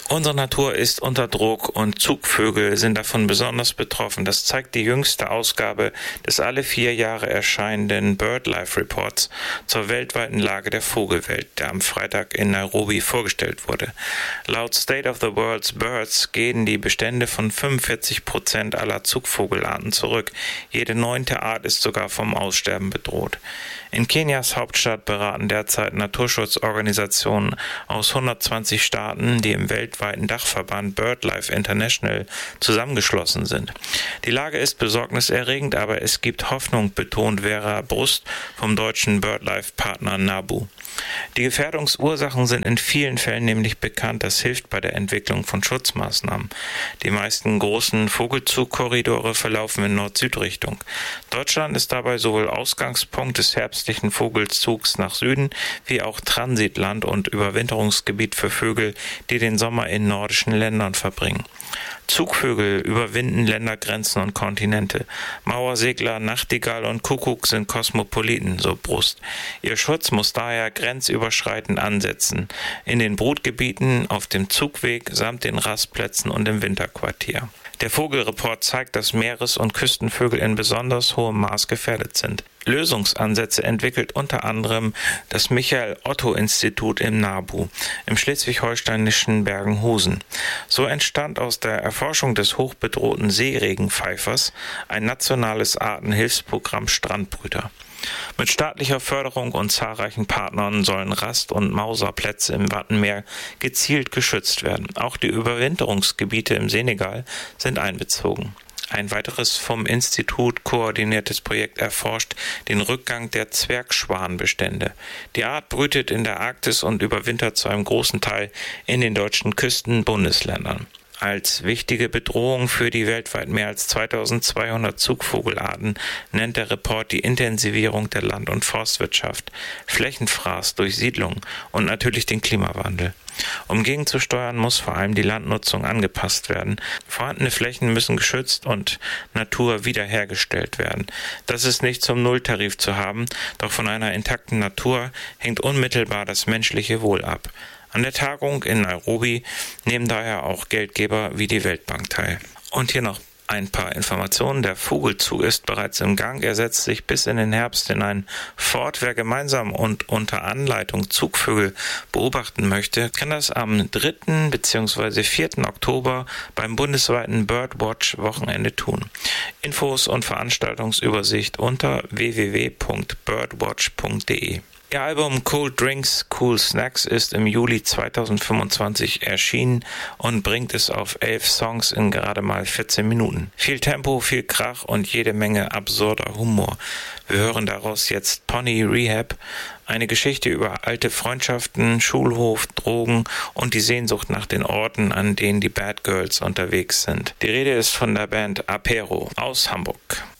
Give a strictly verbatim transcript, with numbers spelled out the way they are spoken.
Unsere Natur ist unter Druck und Zugvögel sind davon besonders betroffen. Das zeigt die jüngste Ausgabe des alle vier Jahre erscheinenden BirdLife Reports zur weltweiten Lage der Vogelwelt, der am Freitag in Nairobi vorgestellt wurde. Laut State of the World's Birds gehen die Bestände von fünfundvierzig Prozent aller Zugvogelarten zurück. Jede neunte Art ist sogar vom Aussterben bedroht. In Kenias Hauptstadt beraten derzeit Naturschutzorganisationen aus hundertzwanzig Staaten, die im weltweiten Dachverband BirdLife International zusammengeschlossen sind. Die Lage ist besorgniserregend, aber es gibt Hoffnung, betont Vera Brust vom deutschen BirdLife-Partner NABU. Die Gefährdungsursachen sind in vielen Fällen nämlich bekannt. Das hilft bei der Entwicklung von Schutzmaßnahmen. Die meisten großen Vogelzugkorridore verlaufen in Nord-Süd-Richtung. Deutschland ist dabei sowohl Ausgangspunkt des herbstlichen Vogelzugs nach Süden wie auch Transitland und Überwinterungsgebiet für Vögel, die den Sommer in nordischen Ländern verbringen. Zugvögel überwinden Ländergrenzen und Kontinente. Mauersegler, Nachtigall und Kuckuck sind Kosmopoliten, so Brust. Ihr Schutz muss daher grenzüberschreitend ansetzen, in den Brutgebieten, auf dem Zugweg samt den Rastplätzen und im Winterquartier. Der Vogelreport zeigt, dass Meeres- und Küstenvögel in besonders hohem Maß gefährdet sind. Lösungsansätze entwickelt unter anderem das Michael-Otto-Institut im NABU im schleswig-holsteinischen Bergenhusen. So entstand aus der Erforschung des hochbedrohten Seeregenpfeifers ein nationales Artenhilfsprogramm Strandbrüter. Mit staatlicher Förderung und zahlreichen Partnern sollen Rast- und Mauserplätze im Wattenmeer gezielt geschützt werden. Auch die Überwinterungsgebiete im Senegal sind einbezogen. Ein weiteres vom Institut koordiniertes Projekt erforscht den Rückgang der Zwergschwanbestände. Die Art brütet in der Arktis und überwintert zu einem großen Teil in den deutschen Küstenbundesländern. Als wichtige Bedrohung für die weltweit mehr als zweitausendzweihundert Zugvogelarten nennt der Report die Intensivierung der Land- und Forstwirtschaft, Flächenfraß durch Siedlung und natürlich den Klimawandel. Um gegenzusteuern, muss vor allem die Landnutzung angepasst werden. Vorhandene Flächen müssen geschützt und Natur wiederhergestellt werden. Das ist nicht zum Nulltarif zu haben, doch von einer intakten Natur hängt unmittelbar das menschliche Wohl ab. An der Tagung in Nairobi nehmen daher auch Geldgeber wie die Weltbank teil. Und hier noch ein paar Informationen. Der Vogelzug ist bereits im Gang. Er setzt sich bis in den Herbst hinein fort. Wer gemeinsam und unter Anleitung Zugvögel beobachten möchte, kann das am dritten bzw. vierten Oktober beim bundesweiten Birdwatch-Wochenende tun. Infos und Veranstaltungsübersicht unter w w w punkt birdwatch punkt d e. Ihr Album Cold Drinks, Cool Snacks ist im Juli zweitausendfünfundzwanzig erschienen und bringt es auf elf Songs in gerade mal vierzehn Minuten. Viel Tempo, viel Krach und jede Menge absurder Humor. Wir hören daraus jetzt Pony Rehab, eine Geschichte über alte Freundschaften, Schulhof, Drogen und die Sehnsucht nach den Orten, an denen die Bad Girls unterwegs sind. Die Rede ist von der Band Apero aus Hamburg.